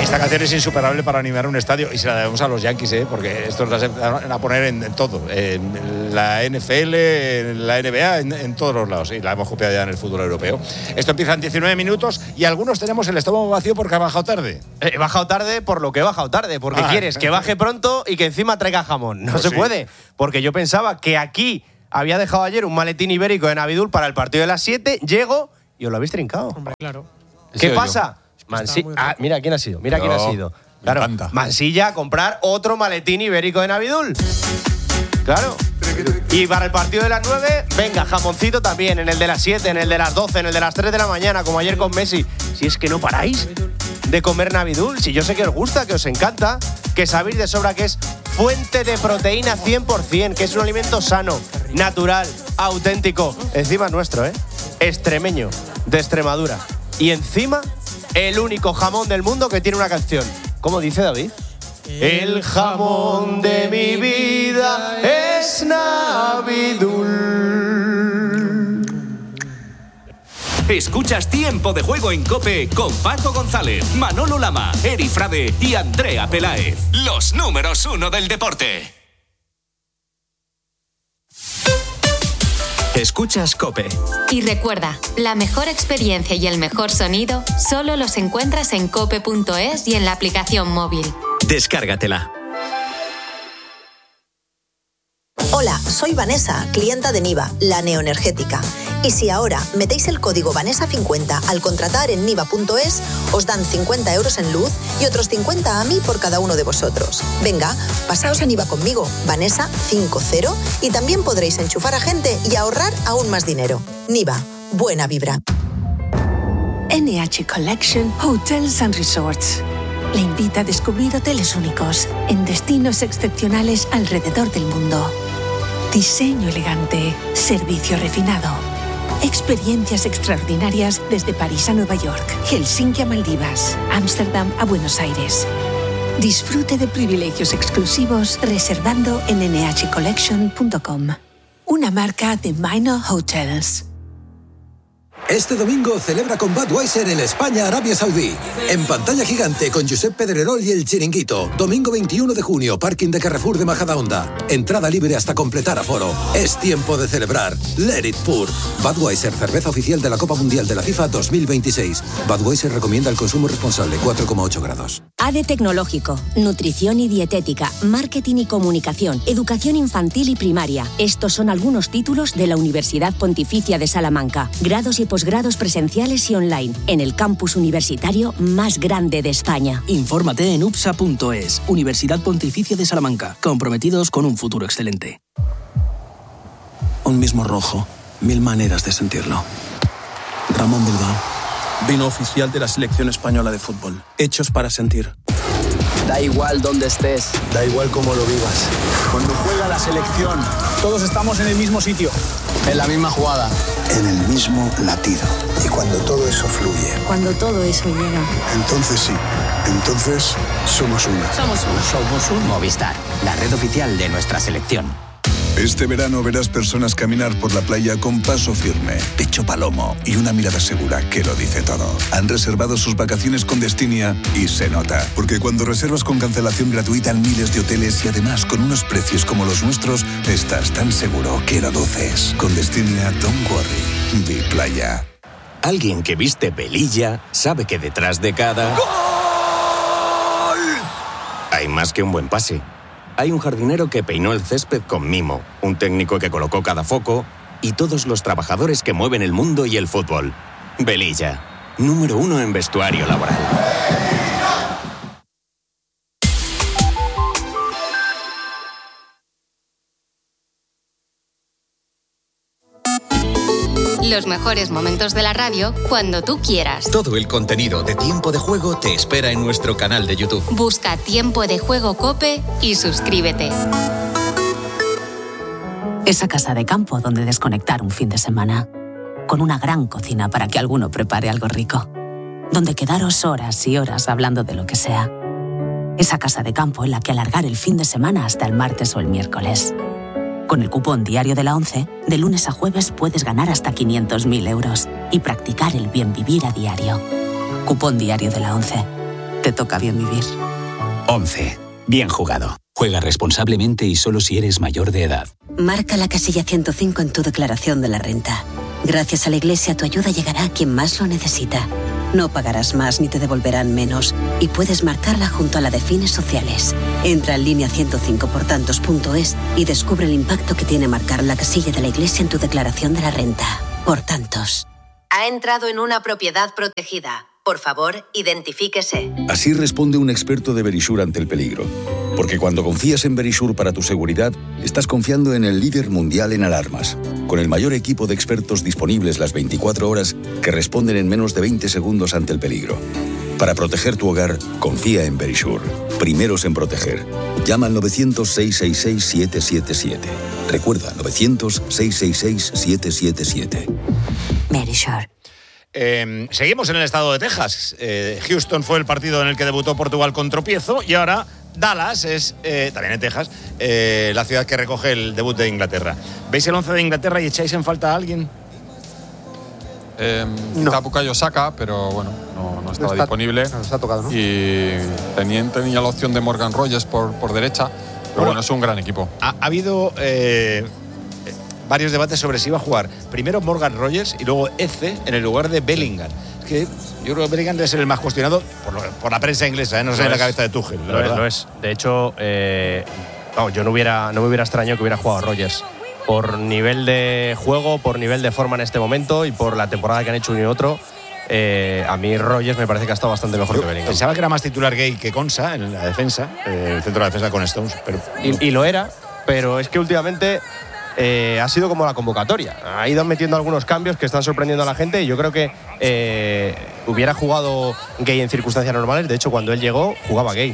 Esta canción es insuperable para animar un estadio y se la debemos a los Yankees, porque estos las van a poner en todo, en la NFL, en la NBA, en todos los lados, y la hemos copiado ya en el fútbol europeo. Esto empieza en 19 minutos y algunos tenemos el estómago vacío porque ha bajado tarde. He bajado tarde por lo que he bajado tarde, porque quieres que baje pronto y que encima traiga jamón. No pues se puede, porque yo pensaba que aquí había dejado ayer un maletín ibérico de Navidul para el partido de las 7, llego y os lo habéis trincado. Hombre, claro. ¿Qué pasa? Mira quién ha sido, quién ha sido. Claro, Mansilla a comprar otro maletín ibérico de Navidul. Claro. Y para el partido de las 9, venga, jamoncito también, en el de las 7, en el de las 12, en el de las 3 de la mañana, como ayer con Messi. Si es que no paráis de comer Navidul, si yo sé que os gusta, que os encanta, que sabéis de sobra que es fuente de proteína 100%, que es un alimento sano, natural, auténtico, encima nuestro, extremeño, de Extremadura. Y encima, el único jamón del mundo que tiene una canción. ¿Cómo dice David? El jamón de mi vida es Navidul. Escuchas Tiempo de Juego en COPE con Paco González, Manolo Lama, Eri Frade y Andrea Peláez. Los números 1 del deporte. Escuchas COPE. Y recuerda, la mejor experiencia y el mejor sonido solo los encuentras en cope.es y en la aplicación móvil. Descárgatela. Hola, soy Vanessa, clienta de Niva, la neoenergética. Y si ahora metéis el código Vanessa50 al contratar en niva.es, os dan 50 euros en luz y otros 50 a mí por cada uno de vosotros. Venga, pasaos a Niva conmigo, Vanessa50, y también podréis enchufar a gente y ahorrar aún más dinero. Niva, buena vibra. NH Collection Hotels and Resorts le invita a descubrir hoteles únicos en destinos excepcionales alrededor del mundo. Diseño elegante, servicio refinado. Experiencias extraordinarias desde París a Nueva York, Helsinki a Maldivas, Ámsterdam a Buenos Aires. Disfrute de privilegios exclusivos reservando en nhcollection.com. Una marca de Minor Hotels. Este domingo celebra con Budweiser en España-Arabia Saudí. En pantalla gigante con Josep Pedrerol y El Chiringuito. Domingo 21 de junio, parking de Carrefour de Majadahonda. Entrada libre hasta completar aforo. Es tiempo de celebrar. Let it pour. Budweiser, cerveza oficial de la Copa Mundial de la FIFA 2026. Budweiser recomienda el consumo responsable, 4,8 grados. ADE Tecnológico, Nutrición y Dietética, Marketing y Comunicación, Educación Infantil y Primaria. Estos son algunos títulos de la Universidad Pontificia de Salamanca. Grados y posgrados presenciales y online, en el campus universitario más grande de España. Infórmate en upsa.es, Universidad Pontificia de Salamanca, comprometidos con un futuro excelente. Un mismo rojo, 1000 maneras de sentirlo. Ramón Bilbao, vino oficial de la selección española de fútbol, hechos para sentir. Da igual dónde estés, da igual cómo lo vivas. Cuando juega la selección, todos estamos en el mismo sitio, en la misma jugada, en el mismo latido. Y cuando todo eso fluye, cuando todo eso llega, entonces sí, entonces somos uno. Somos uno. Movistar, la red oficial de nuestra selección. Este verano verás personas caminar por la playa con paso firme, pecho palomo y una mirada segura que lo dice todo. Han reservado sus vacaciones con Destinia y se nota. Porque cuando reservas con cancelación gratuita en miles de hoteles y además con unos precios como los nuestros, estás tan seguro que lo duces. Con Destinia, don't worry. Di playa. Alguien que viste velilla sabe que detrás de cada... ¡Gol! Hay más que un buen pase. Hay un jardinero que peinó el césped con mimo, un técnico que colocó cada foco y todos los trabajadores que mueven el mundo y el fútbol. Velilla, número 1 en vestuario laboral. Los mejores momentos de la radio cuando tú quieras. Todo el contenido de Tiempo de Juego te espera en nuestro canal de YouTube. Busca Tiempo de Juego COPE y suscríbete. Esa casa de campo donde desconectar un fin de semana. Con una gran cocina para que alguno prepare algo rico. Donde quedaros horas y horas hablando de lo que sea. Esa casa de campo en la que alargar el fin de semana hasta el martes o el miércoles. Con el cupón diario de la ONCE, de lunes a jueves puedes ganar hasta 500.000 euros y practicar el bien vivir a diario. Cupón diario de la ONCE. te toca bien vivir. 11. Bien jugado. Juega responsablemente y solo si eres mayor de edad. Marca la casilla 105 en tu declaración de la renta. Gracias a la Iglesia, tu ayuda llegará a quien más lo necesita. No pagarás más ni te devolverán menos. Y puedes marcarla junto a la de fines sociales. Entra en línea 105portantos.es y descubre el impacto que tiene marcar la casilla de la Iglesia en tu declaración de la renta. Por tantos. Ha entrado en una propiedad protegida. Por favor, identifíquese. Así responde un experto de Verisure ante el peligro. Porque cuando confías en Verisure para tu seguridad, estás confiando en el líder mundial en alarmas, con el mayor equipo de expertos disponibles las 24 horas que responden en menos de 20 segundos ante el peligro. Para proteger tu hogar, confía en Verisure. Primeros en proteger. Llama al 900-666-777. Recuerda, 900-666-777. Verisure. Seguimos en el estado de Texas. Houston fue el partido en el que debutó Portugal con tropiezo y ahora Dallas es, también en Texas, la ciudad que recoge el debut de Inglaterra. ¿Veis el 11 de Inglaterra y echáis en falta a alguien? Está Bukayo Saka, pero bueno, no estaba disponible. No nos ha tocado, ¿no? Y tenía la opción de Morgan Rogers por derecha, pero bueno, es un gran equipo. Ha habido varios debates sobre si iba a jugar primero Morgan Rogers y luego Eze en el lugar de Bellingham. Es que yo creo que Bellingham debe ser el más cuestionado por la prensa inglesa, no sé en la cabeza de Tuchel. Lo es. De hecho, yo no me hubiera extrañado que hubiera jugado Rogers. Por nivel de juego, por nivel de forma en este momento y por la temporada que han hecho uno y otro, a mí Rogers me parece que ha estado bastante mejor que Bellingham. Pensaba que era más titular Gay que Konsa en la defensa, el centro de la defensa con Stones. Pero y lo era, pero es que últimamente ha sido como la convocatoria. Ha ido metiendo algunos cambios que están sorprendiendo a la gente y yo creo que hubiera jugado Gay en circunstancias normales. De hecho, cuando él llegó, jugaba Gay.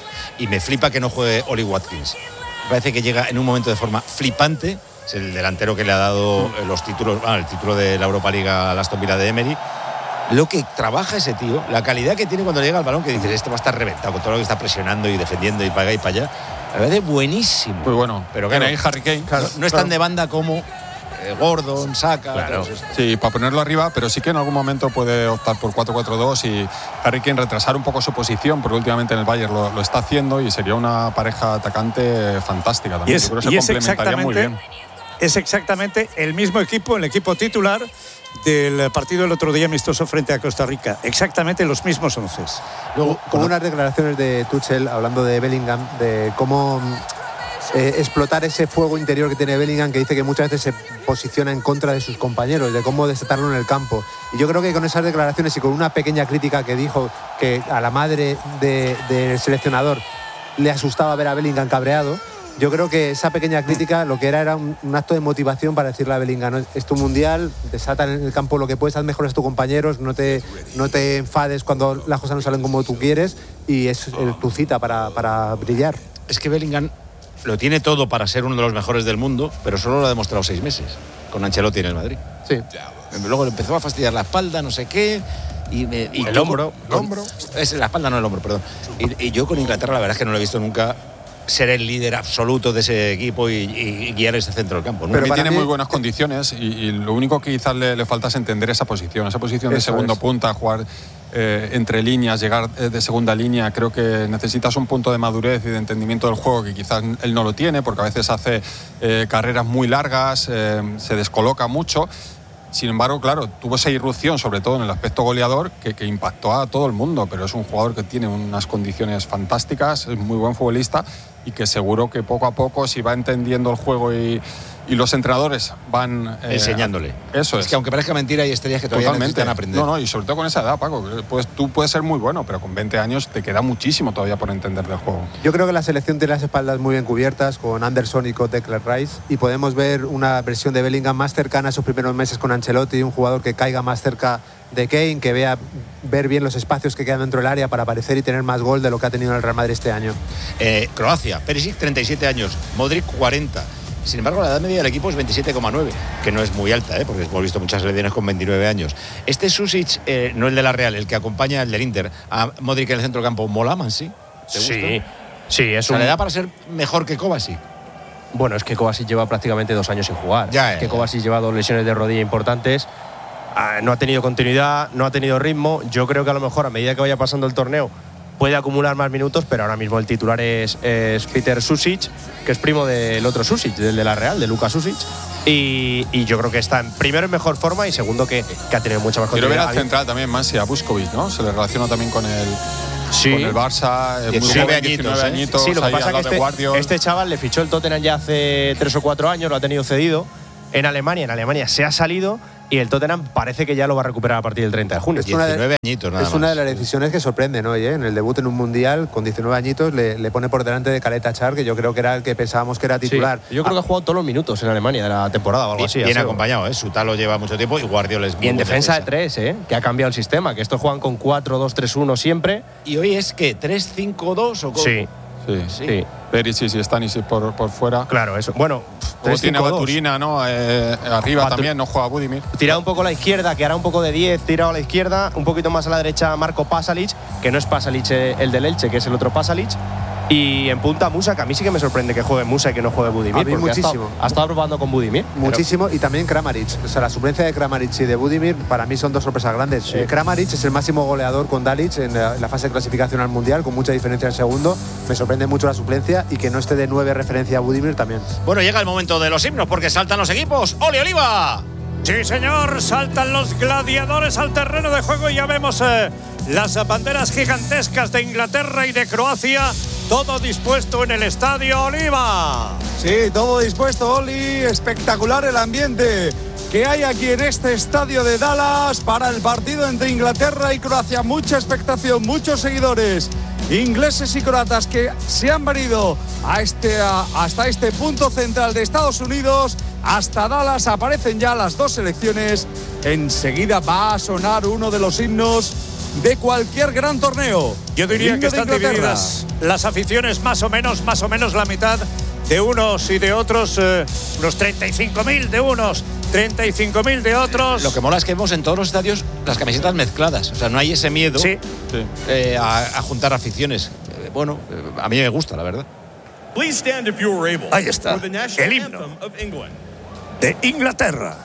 Y me flipa que no juegue Oli Watkins. Me parece que llega en un momento de forma flipante. Es el delantero que le ha dado los títulos, el título de la Europa League al Aston Villa de Emery. Lo que trabaja ese tío, la calidad que tiene cuando llega al balón, que dices, este va a estar reventado con todo lo que está presionando y defendiendo y para acá y para allá. La verdad es buenísimo. Muy bueno. Pero claro, Harry Kane. No es tan de banda como Gordon, Saka. Claro. Sí, para ponerlo arriba, pero sí que en algún momento puede optar por 4-4-2 y Harry Kane retrasar un poco su posición, porque últimamente en el Bayern lo está haciendo y sería una pareja atacante fantástica también. Yo creo que se complementaría muy bien. Es exactamente el mismo equipo, el equipo titular del partido del otro día amistoso frente a Costa Rica. Exactamente los mismos 11. Luego, como unas declaraciones de Tuchel hablando de Bellingham, de cómo explotar ese fuego interior que tiene Bellingham, que dice que muchas veces se posiciona en contra de sus compañeros, de cómo desatarlo en el campo. Y yo creo que con esas declaraciones y con una pequeña crítica que dijo que a la madre del seleccionador le asustaba ver a Bellingham cabreado, yo creo que esa pequeña crítica lo que era un acto de motivación para decirle a Bellingham, ¿no? Es tu mundial, desata en el campo lo que puedes, haz mejores a tus compañeros, no te enfades cuando las cosas no salen como tú quieres y es tu cita para brillar. Es que Bellingham lo tiene todo para ser uno de los mejores del mundo, pero solo lo ha demostrado 6 meses con Ancelotti en el Madrid. Sí. Luego le empezó a fastidiar la espalda, no sé qué. Y el hombro. Es la espalda, no el hombro, perdón. Y yo con Inglaterra la verdad es que no lo he visto nunca ser el líder absoluto de ese equipo y guiar ese centro del campo, ¿no? Pero tiene muy buenas condiciones y lo único que quizás le falta es entender esa posición de segundo punta, jugar entre líneas, llegar de segunda línea. Creo que necesitas un punto de madurez y de entendimiento del juego que quizás él no lo tiene, porque a veces hace carreras muy largas, se descoloca mucho. Sin embargo, claro, tuvo esa irrupción, sobre todo en el aspecto goleador, que impactó a todo el mundo, pero es un jugador que tiene unas condiciones fantásticas, es muy buen futbolista y que seguro que poco a poco, si va entendiendo el juego y los entrenadores van enseñándole. Eso es que aunque parezca mentira, hay estrellas que todavía necesitan aprender. No, y sobre todo con esa edad, Paco, pues tú puedes ser muy bueno, pero con 20 años te queda muchísimo todavía por entender del juego. Yo creo que la selección tiene las espaldas muy bien cubiertas con Anderson y con Declan Rice y podemos ver una versión de Bellingham más cercana a sus primeros meses con Ancelotti, un jugador que caiga más cerca de Kane, que ver bien los espacios que quedan dentro del área para aparecer y tener más gol de lo que ha tenido en el Real Madrid este año. Croacia, Perisic 37 años, Modric 40. Sin embargo, la edad media del equipo es 27,9, que no es muy alta, porque hemos visto muchas selecciones con 29 años. Este Susic, no el de la Real, el que acompaña al del Inter, a Modric en el centro del campo, ¿mola, Mansi? Sí, es ¿le da para ser mejor que Kovacic? Bueno, es que Kovacic lleva prácticamente 2 años sin jugar. Que Kovacic lleva 2 lesiones de rodilla importantes. No ha tenido continuidad, no ha tenido ritmo. Yo creo que a lo mejor a medida que vaya pasando el torneo puede acumular más minutos, pero ahora mismo el titular es Peter Sušić, que es primo del otro Sušić, del de la Real, de Luka Sušić. Y yo creo que está primero en mejor forma y segundo que ha tenido mucha más continuidad. Quiero ver al central también, Mansi, a Bušković, ¿no? Se le relaciona también con el Barça. 19 añitos. Sí, lo que pasa es que este chaval le fichó el Tottenham ya hace 3 o 4 años, lo ha tenido cedido en Alemania. En Alemania se ha salido y el Tottenham parece que ya lo va a recuperar a partir del 30 de junio. 19 añitos nada más. Es una de las decisiones que sorprenden hoy, ¿eh? En el debut en un Mundial, con 19 añitos, le pone por delante de Caleta Char, que yo creo que era el que pensábamos que era titular. Sí, yo creo que ha jugado todos los minutos en Alemania de la temporada o algo así. Bien acompañado, ¿eh? Sutalo lleva mucho tiempo y Guardiola es muy Y en defensa de 3, que ha cambiado el sistema, que estos juegan con 4-2-3-1 siempre. ¿Y hoy es que 3-5-2 o cómo? Sí. Perisic y Stanisic por fuera. Claro, eso. Bueno, tiene a Baturina, ¿no? Arriba también, no juega Budimir. Tirado un poco a la izquierda, que hará un poco de 10, tirado a la izquierda, un poquito más a la derecha Marco Pasalic, que no es Pasalic el del Elche, que es el otro Pasalic. Y en punta Musa, que a mí sí que me sorprende que juegue Musa y que no juegue Budimir. A mí muchísimo. Ha estado probando con Budimir. Muchísimo, y también Kramaric. O sea, la suplencia de Kramaric y de Budimir para mí son dos sorpresas grandes. Sí. Kramaric es el máximo goleador con Dalic en la fase de clasificación al Mundial, con mucha diferencia en segundo. Me sorprende mucho la suplencia y que no esté de 9 referencia a Budimir también. Bueno, llega el momento de los himnos porque saltan los equipos. ¡Ole, Oliva! Sí, señor, saltan los gladiadores al terreno de juego y ya vemos las banderas gigantescas de Inglaterra y de Croacia. Todo dispuesto en el estadio, Oliva. Sí, todo dispuesto, Oli. Espectacular el ambiente que hay aquí en este estadio de Dallas para el partido entre Inglaterra y Croacia. Mucha expectación, muchos seguidores ingleses y croatas que se han venido hasta este punto central de Estados Unidos, hasta Dallas. Aparecen ya las dos selecciones. Enseguida va a sonar uno de los himnos de cualquier gran torneo. Yo diría que están divididas las aficiones más o menos la mitad de unos y de otros, unos 35.000 de unos, 35.000 de otros. Lo que mola es que vemos en todos los estadios las camisetas mezcladas, o sea, no hay ese miedo a juntar aficiones. Bueno, a mí me gusta, la verdad. Ahí está, el himno de Inglaterra.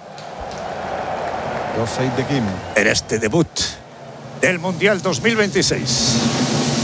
En este debut del Mundial 2026.